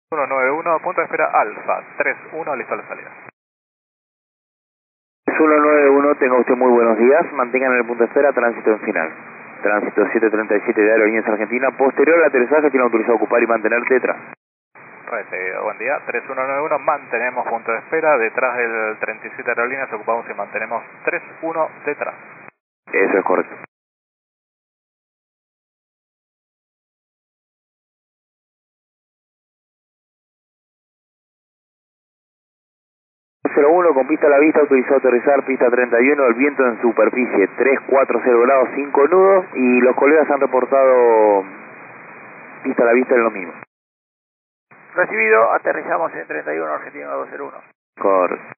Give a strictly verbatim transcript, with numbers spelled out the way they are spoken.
uno nueve uno, punto de espera Alfa, tres uno, listo la salida. tres uno nueve uno, tenga usted muy buenos días, mantengan en el punto de espera, tránsito en final. Tránsito siete treinta y siete de Aerolíneas Argentina, posterior al aterrizaje tiene autorizado ocupar y mantener detrás. Recibido, buen día, tres uno nueve uno, mantenemos punto de espera, detrás del treinta y siete Aerolíneas, ocupamos y mantenemos tres uno detrás. Eso es correcto. cero uno con pista a la vista, autorizado a aterrizar, pista treinta y uno, el viento en superficie tres cuatro cero grados, cinco nudos y los colegas han reportado pista a la vista en lo mismo. Recibido, aterrizamos en treinta y uno Argentina dos cero uno. Correcto.